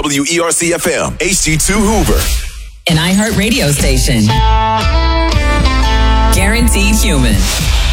WERC-FM, HD2 Hoover. An iHeart radio station. Guaranteed human.